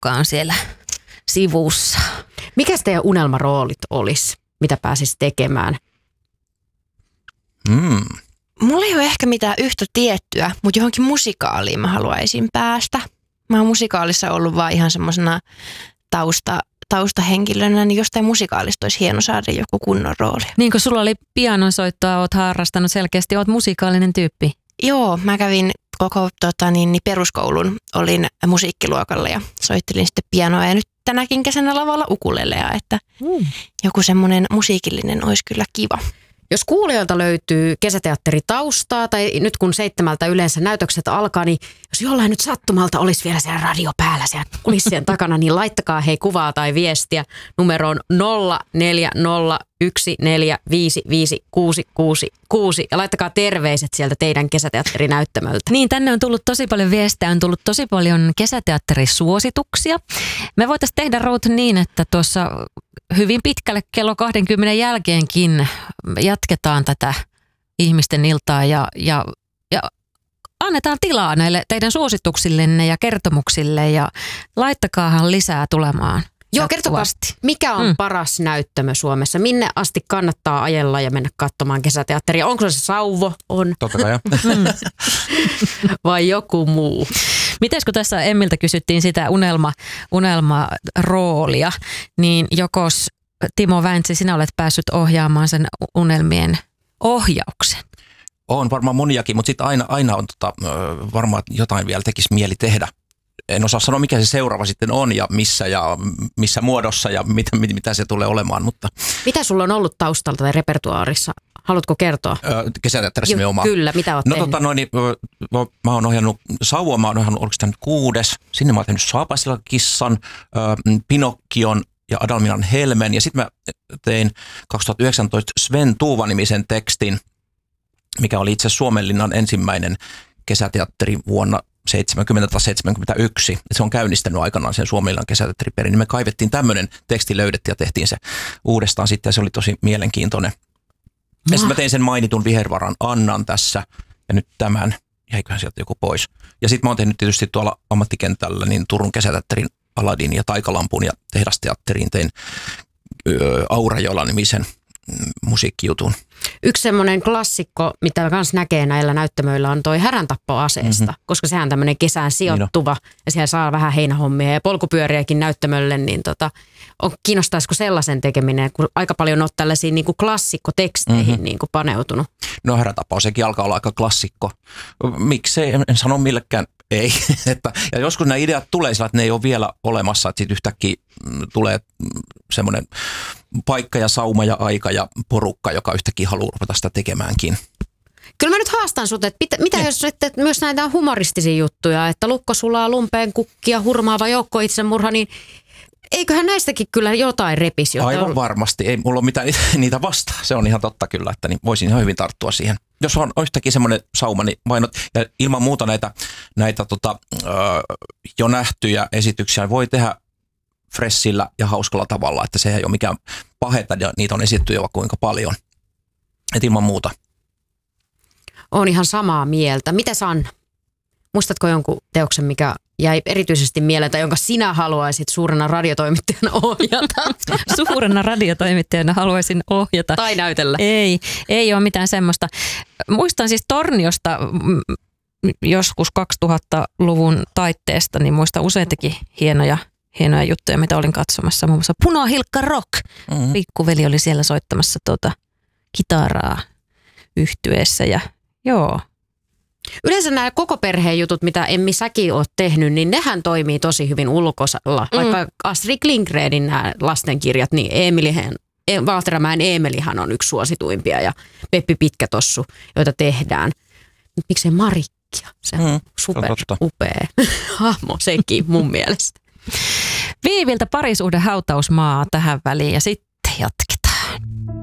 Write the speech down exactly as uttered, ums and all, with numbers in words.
porukka on siellä sivussa. Mikäs teidän unelmaroolit olisi, mitä pääsisi tekemään? Mm. Mulla ei ole ehkä mitään yhtä tiettyä, mutta johonkin musikaaliin mä haluaisin päästä. Mä oon musikaalissa ollut vaan ihan semmoisena tausta, taustahenkilönä, niin jostain musikaalista olisi hieno saada joku kunnon rooli. Niin kuin sulla oli pianonsoittoa, oot harrastanut selkeästi, oot musikaalinen tyyppi. Joo, mä kävin koko tota, niin, niin peruskoulun, olin musiikkiluokalla ja soittelin sitten pianoa ja nyt tänäkin kesänä lavalla ukulelea, että mm. joku semmoinen musiikillinen olisi kyllä kiva. Jos kuulijoilta löytyy kesäteatteritaustaa tai nyt kun seitsemältä yleensä näytökset alkaa, niin jos jollain nyt sattumalta olisi vielä siellä radio päällä siellä kulissien takana, niin laittakaa hei kuvaa tai viestiä numeroon nolla neljä nolla yksi neljä viisi viisi kuusi kuusi kuusi ja laittakaa terveiset sieltä teidän kesäteatterinäyttämöltä. Niin, tänne on tullut tosi paljon viestejä, on tullut tosi paljon kesäteatterisuosituksia. Me voitaisiin tehdä Ruut niin, että tuossa hyvin pitkälle kello kaksikymmentä jälkeenkin jatketaan tätä ihmisten iltaa ja, ja, ja annetaan tilaa näille teidän suosituksillenne ja kertomuksille ja laittakaahan lisää tulemaan. Joo, kertokaa, mikä on mm. paras näyttämö Suomessa? Minne asti kannattaa ajella ja mennä katsomaan kesäteatteria? Onko se Sauvo? On. Totta kai. Vai joku muu? Mites kun tässä Emmiltä kysyttiin sitä unelma, unelmaroolia, niin jokos Timo Väntsi, sinä olet päässyt ohjaamaan sen unelmien ohjauksen? On varmaan moniakin, mutta sitten aina, aina on tota, varmaan jotain vielä tekisi mieli tehdä. En osaa sanoa, mikä se seuraava sitten on ja missä ja missä muodossa ja mitä, mitä se tulee olemaan. Mutta mitä sulla on ollut taustalta tai repertuaarissa? Haluatko kertoa? Kesäteatterissa nimenomaan. Kyllä, mitä oot no, tehnyt? Tota, noin, mä oon ohjannut Sauvua, mä oon ohjannut, oliko tämä nyt kuudes? Sinne mä oon tehnyt Saapaisilla kissan, Pinokkion ja Adalminan helmen. Ja sitten mä tein kaksituhattayhdeksäntoista Sven Tuuva-nimisen tekstin, mikä oli itse asiassa Suomenlinnan ensimmäinen kesäteatteri vuonna seitsemänkymmentä tai seitsemänkymmentäyksi. Se on käynnistänyt aikanaan sen Suomenlinnan kesäteatteriperin. Me kaivettiin tämmöinen teksti, löydettiin ja tehtiin se uudestaan sitten ja se oli tosi mielenkiintoinen. Ja sitten mä tein sen mainitun Vihervaran Annan tässä ja nyt tämän. Jäiköhän sieltä joku pois. Ja sitten mä oon tehnyt tietysti tuolla ammattikentällä niin Turun kesäteatterin Aladin ja Taikalampun ja Tehdasteatteriin tein ö, Aurajola-nimisen musiikkijutun. Yksi semmoinen klassikko, mitä myös näkee näillä näyttämöillä, on toi Häräntappoi-aseesta, mm-hmm. koska sehän on tämmöinen kesään sijoittuva niin ja siellä saa vähän heinähommia ja polkupyöriäkin näyttämölle, niin tota, on, kiinnostaisiko sellaisen tekeminen, kun aika paljon on tällaisiin niin kuin klassikkoteksteihin mm-hmm. niin kuin paneutunut? No Häräntappoi, sekin alkaa olla aika klassikko. Miksei, en, en sano millekään ei. että, ja joskus nämä ideat tulee sillä, että ne ei ole vielä olemassa, että sitten yhtäkkiä tulee semmoinen paikka ja sauma ja aika ja porukka, joka yhtäkkiä haluaa ruveta sitä tekemäänkin. Kyllä mä nyt haastan sut, että pitä, mitä jos sitten myös näitä humoristisia juttuja, että lukko sulaa lumpeen kukkia, hurmaava joukko itsemurha, niin eiköhän näistäkin kyllä jotain repisi. Aivan on... varmasti. Ei mulla ole mitään niitä vastaan. Se on ihan totta kyllä, että niin voisin ihan hyvin tarttua siihen. Jos on yhtäkkiä semmoinen sauma, niin vainot. Ja ilman muuta näitä, näitä tota, ö, jo nähtyjä esityksiä voi tehdä freshillä ja hauskalla tavalla, että se ei ole mikään pahetta ja niitä on esitetty jo kuinka paljon. Et ilman muuta. Olen ihan samaa mieltä. Mites Anna? Muistatko jonkun teoksen, mikä jäi erityisesti mieleen tai jonka sinä haluaisit suurena radiotoimittajana ohjata? Suurena radiotoimittajana haluaisin ohjata. Tai näytellä. Ei, ei ole mitään semmoista. Muistan siis Torniosta joskus kaksituhattaluvun taitteesta, niin muistan useitakin hienoja, hienoja juttuja, mitä olin katsomassa. Muun muassa Punahilkka Rock. Mm-hmm. Pikkuveli oli siellä soittamassa tuota kitaraa yhtyeessä ja joo. Yleensä nämä koko perheen jutut, mitä Emmi säkin oot tehnyt, niin nehän toimii tosi hyvin ulkosalla. Mm. Vaikka Astrid Lindgrenin nämä lastenkirjat, niin Eemilihän, Valteramäen Eemelihan on yksi suosituimpia ja Peppi Pitkätossu, joita tehdään. Miksei Marikkia? Se on mm, super upea hahmo sekin mun mielestä. Viiviltä parisuhde hautausmaa tähän väliin ja sitten jatketaan.